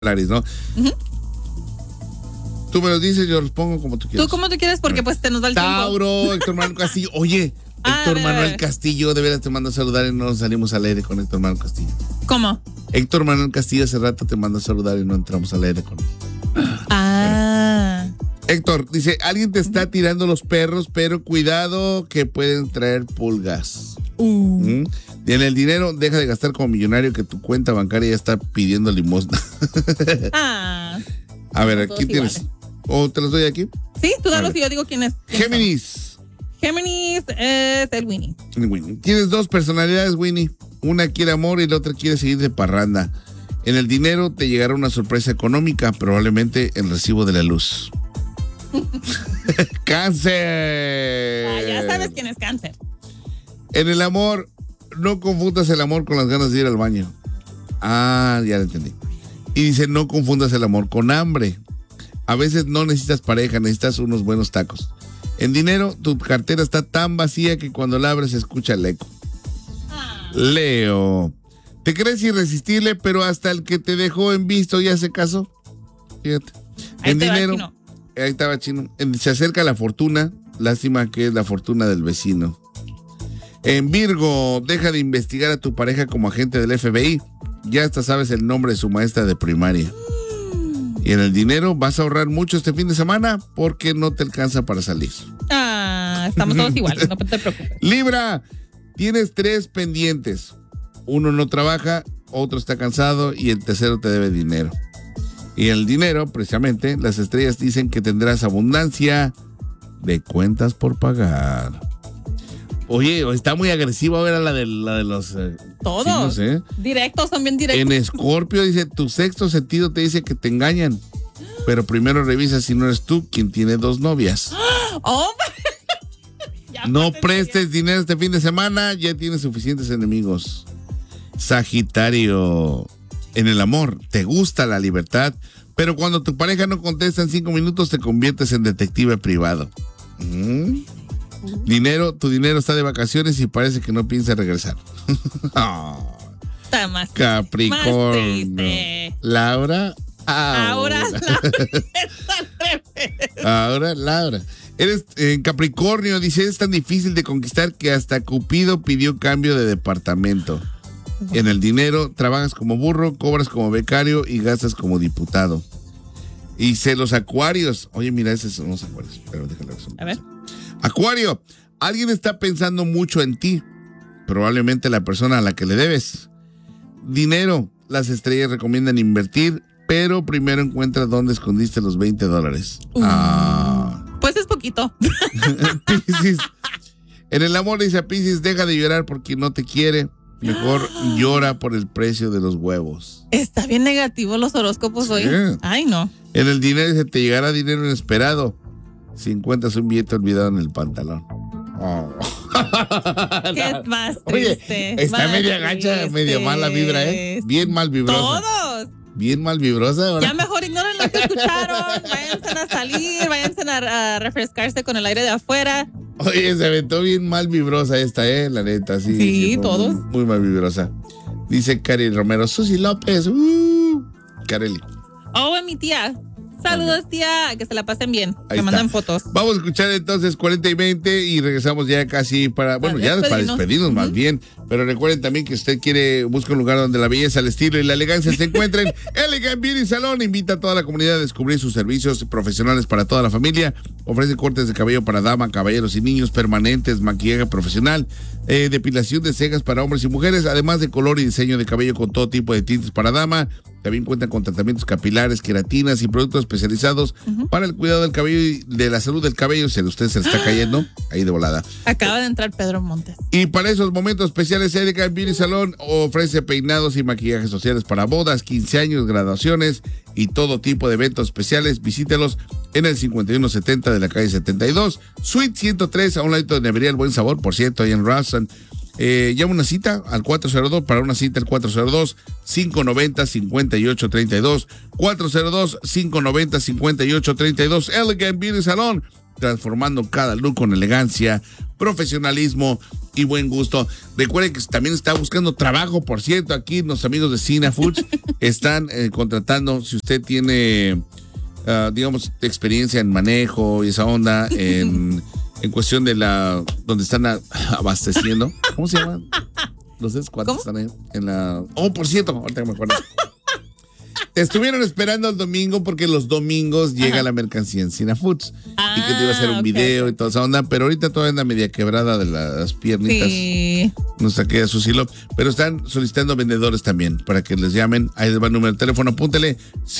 ¿no? Uh-huh. Tú me los dices, yo los pongo como tú quieras. ¿Tú como tú quieres? Porque pues te nos da el Tauro, tiempo. Héctor Manuel Castillo. Oye, Héctor Manuel Castillo, de veras te mando a saludar y no nos salimos al aire con Héctor Manuel Castillo. ¿Cómo? Héctor Manuel Castillo hace rato te mando a saludar y no entramos al aire con él. Héctor, dice, alguien te está tirando los perros, pero cuidado que pueden traer pulgas. Y en el dinero, deja de gastar como millonario que tu cuenta bancaria ya está pidiendo limosna. A ver, aquí tienes. ¿O te los doy aquí? Sí, tú dalos y yo digo quién es. Géminis. Géminis es el Winnie. Tienes dos personalidades, Winnie. Una quiere amor y la otra quiere seguir de parranda. En el dinero te llegará una sorpresa económica, probablemente el recibo de la luz. ¡Cáncer! Ya sabes quién es Cáncer. En el amor, no confundas el amor con las ganas de ir al baño. Ya lo entendí. Y dice, no confundas el amor con hambre. A veces no necesitas pareja, necesitas unos buenos tacos. En dinero, tu cartera está tan vacía que cuando la abres se escucha el eco. Leo. Te crees irresistible, pero hasta el que te dejó en visto ya se casó. Fíjate. En dinero, ahí estaba chino. Se acerca la fortuna. Lástima que es la fortuna del vecino. En Virgo, deja de investigar a tu pareja como agente del FBI. Ya hasta sabes el nombre de su maestra de primaria. Y en el dinero, vas a ahorrar mucho este fin de semana porque no te alcanza para salir. Estamos todos iguales, no te preocupes. Libra, tienes 3 pendientes. Uno no trabaja, otro está cansado y el tercero te debe dinero. Y el dinero, precisamente, las estrellas dicen que tendrás abundancia de cuentas por pagar. Oye, está muy agresiva a ver a la de los... Todos. Signos, Directos, son bien directos. En Escorpio dice, tu sexto sentido te dice que te engañan. Pero primero revisa si no eres tú quien tiene 2 novias. No prestes dinero este fin de semana, ya tienes suficientes enemigos. Sagitario, en el amor, te gusta la libertad, pero cuando tu pareja no contesta en 5 minutos te conviertes en detective privado. Dinero, tu dinero está de vacaciones y parece que no piensa regresar. Está más Capricornio. Laura. Ahora Laura. Eres Capricornio, dice, es tan difícil de conquistar que hasta Cupido pidió cambio de departamento. En el dinero, trabajas como burro, cobras como becario y gastas como diputado. Y los acuarios. Oye, mira, esos son los acuarios. Pero déjalo. A ver. Acuario, alguien está pensando mucho en ti. Probablemente la persona a la que le debes. Dinero, las estrellas recomiendan invertir, pero primero encuentra dónde escondiste los $20. Pues es poquito. Piscis, en el amor dice a Piscis, deja de llorar porque no te quiere. Mejor llora por el precio de los huevos. Está bien negativo los horóscopos hoy. Ay, no. En el dinero dice, te llegará dinero inesperado si encuentras un billete olvidado en el pantalón. ¿Qué más triste? Oye, está media gacha, media mala vibra, bien mal vibrosa. Todos. Bien mal vibrosa, ¿verdad? Ya mejor ignoren lo que escucharon. Váyanse a salir, váyanse a refrescarse con el aire de afuera. Oye, se aventó bien mal vibrosa esta, la neta, sí. Sí, todos. Muy mal vibrosa. Dice Cari Romero, Susi López, Carely. Mi tía. Saludos, tía, que se la pasen bien. Ahí me mandan fotos. Vamos a escuchar entonces 40 y 20 y regresamos ya casi para despedirnos más bien. Pero recuerden también que usted busca un lugar donde la belleza, el estilo y la elegancia se encuentren. Elegant Beauty Salon invita a toda la comunidad a descubrir sus servicios profesionales para toda la familia. Ofrece cortes de cabello para dama, caballeros y niños, permanentes, maquillaje profesional, depilación de cejas para hombres y mujeres, además de color y diseño de cabello con todo tipo de tintes para dama. También cuentan con tratamientos capilares, queratinas y productos especializados para el cuidado del cabello y de la salud del cabello. Si a usted se le está cayendo, ahí de volada. Acaba de entrar Pedro Montes. Y para esos momentos especiales, Elegant Beauty Salon ofrece peinados y maquillajes sociales para bodas, 15 años, graduaciones y todo tipo de eventos especiales. Visítelos en el 5170 de la calle 72, Suite 103, a un ladito de Nevería El Buen Sabor, por cierto, ahí en Rawson. Llama una cita al 402, para una cita el 402-590-5832, 402-590-5832, Elegant Beauty Salon, transformando cada look con elegancia, profesionalismo y buen gusto. Recuerden que también está buscando trabajo, por cierto, aquí los amigos de Cina Foods están contratando, si usted tiene, digamos, experiencia en manejo y esa onda, en cuestión de donde están abasteciendo. ¿Cómo se llama? Los cuantos están ahí en la... Oh, por cierto, ahorita me acuerdo. Te estuvieron esperando el domingo porque los domingos llega la mercancía en Cina Foods. Y que te iba a hacer un video y toda esa onda, pero ahorita todavía anda media quebrada de las piernitas. Sí. Nuestra querida Susi López. Pero están solicitando vendedores también para que les llamen. Ahí les va el número de teléfono. Apúntele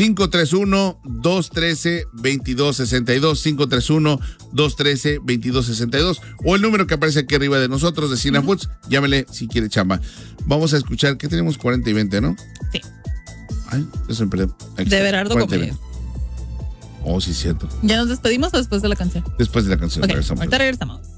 531-213-2262. 531-213-2262. O el número que aparece aquí arriba de nosotros de Cina Foods. Llámele si quiere chamba. Vamos a escuchar, ¿qué tenemos? 40 y 20, ¿no? Sí. Ay, eso me perdí. De Berardo Gómez. Oh, sí, cierto. ¿Ya nos despedimos o después de la canción? Después de la canción. Okay, ahorita regresamos.